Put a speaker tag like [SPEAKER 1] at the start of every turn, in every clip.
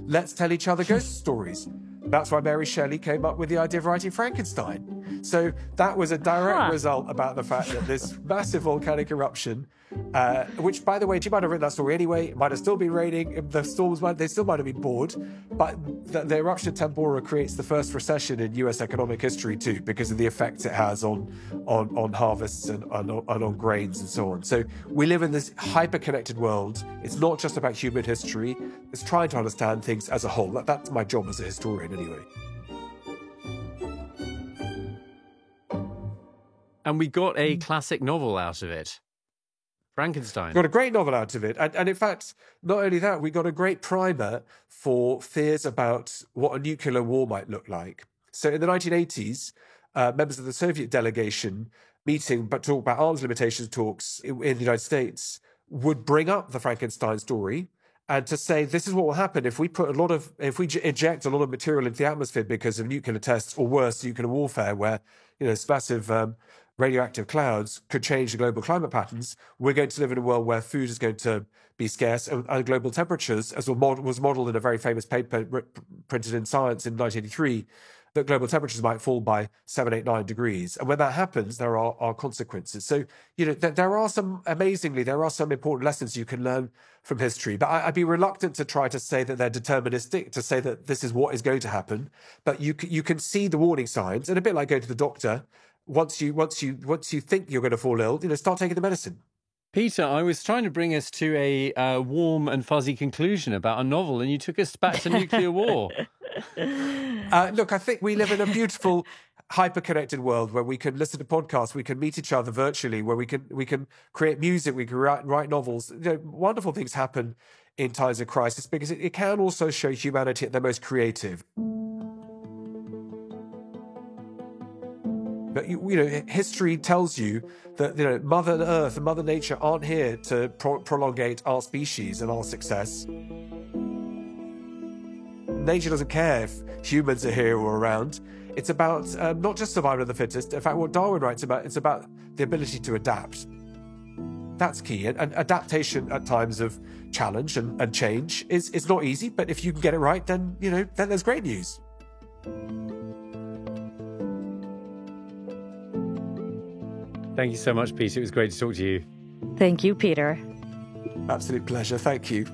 [SPEAKER 1] let's tell each other ghost stories. That's why Mary Shelley came up with the idea of writing Frankenstein. So that was a direct result about the fact that this massive volcanic eruption, which, by the way, she might have written that story anyway. It might have still been raining. The storms they still might have been bored. But the eruption of Tambora creates the first recession in US economic history too, because of the effect it has on harvests and on grains and so on. So we live in this hyper-connected world. It's not just about human history. It's trying to understand things as a whole. That's my job as a historian anyway.
[SPEAKER 2] And we got a classic novel out of it. Frankenstein.
[SPEAKER 1] Got a great novel out of it. And in fact, not only that, we got a great primer for fears about what a nuclear war might look like. So in the 1980s, members of the Soviet delegation meeting, but talk about arms limitations talks in the United States, would bring up the Frankenstein story and to say, this is what will happen if we inject a lot of material into the atmosphere because of nuclear tests, or worse, nuclear warfare, where, massive radioactive clouds could change the global climate patterns. We're going to live in a world where food is going to be scarce, and global temperatures, as was modeled in a very famous paper printed in Science in 1983, that global temperatures might fall by 7, 8, 9 degrees. And when that happens, there are consequences. So, there are some important lessons you can learn from history. But I'd be reluctant to try to say that they're deterministic, to say that this is what is going to happen. But you can see the warning signs, and a bit like going to the doctor, once you think you're going to fall ill, start taking the medicine.
[SPEAKER 2] Peter, I was trying to bring us to a warm and fuzzy conclusion about a novel, and you took us back to nuclear war.
[SPEAKER 1] Look, I think we live in a beautiful, hyper-connected world where we can listen to podcasts, we can meet each other virtually, where we can create music, we can write novels. Wonderful things happen in times of crisis because it can also show humanity at their most creative. But history tells you that Mother Earth and Mother Nature aren't here to prolongate our species and our success. Nature doesn't care if humans are here or around. It's about not just survival of the fittest. In fact, what Darwin writes about, it's about the ability to adapt. That's key. And adaptation at times of challenge and change is not easy. But if you can get it right, then then there's great news.
[SPEAKER 2] Thank you so much, Peter. It was great to talk to you.
[SPEAKER 3] Thank you, Peter.
[SPEAKER 1] Absolute pleasure. Thank you.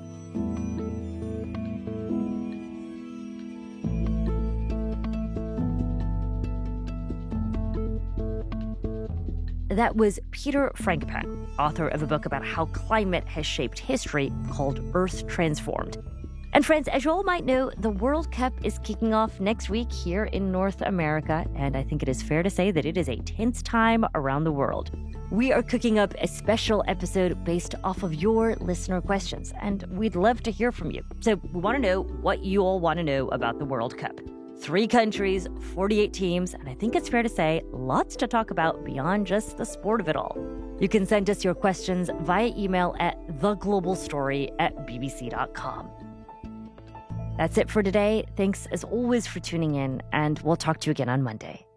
[SPEAKER 3] That was Peter Frankopan, author of a book about how climate has shaped history called Earth Transformed. And friends, as you all might know, the World Cup is kicking off next week here in North America, and I think it is fair to say that it is a tense time around the world. We are cooking up a special episode based off of your listener questions, and we'd love to hear from you. So we want to know what you all want to know about the World Cup. 3 countries, 48 teams, and I think it's fair to say lots to talk about beyond just the sport of it all. You can send us your questions via email at theglobalstory@bbc.com. That's it for today. Thanks as always for tuning in, and we'll talk to you again on Monday.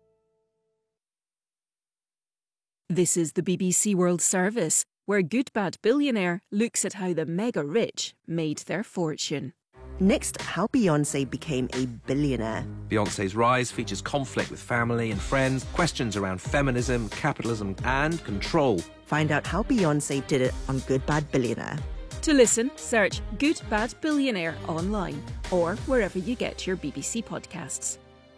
[SPEAKER 4] This is the BBC World Service, where Good Bad Billionaire looks at how the mega rich made their fortune.
[SPEAKER 5] Next, how Beyoncé became a billionaire.
[SPEAKER 6] Beyoncé's rise features conflict with family and friends, questions around feminism, capitalism, and control.
[SPEAKER 5] Find out how Beyoncé did it on Good Bad Billionaire.
[SPEAKER 4] To listen, search Good Bad Billionaire online or wherever you get your BBC podcasts.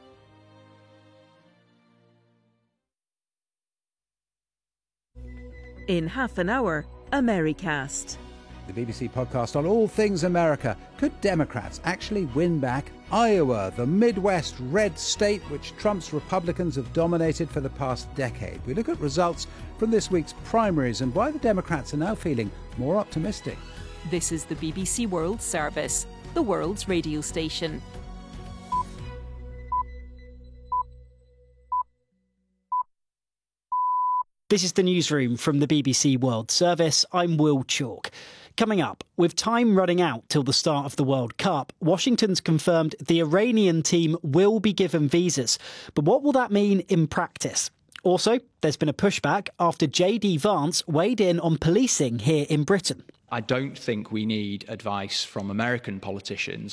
[SPEAKER 4] In half an hour, Americast.
[SPEAKER 7] The BBC podcast on all things America. Could Democrats actually win back Iowa, the Midwest red state which Trump's Republicans have dominated for the past decade? We look at results from this week's primaries and why the Democrats are now feeling more optimistic.
[SPEAKER 4] This is the BBC World Service, the world's radio station.
[SPEAKER 8] This is the newsroom from the BBC World Service. I'm Will Chalk. Coming up, with time running out till the start of the World Cup, Washington's confirmed the Iranian team will be given visas. But what will that mean in practice? Also, there's been a pushback after J.D. Vance weighed in on policing here in Britain.
[SPEAKER 9] I don't think we need advice from American politicians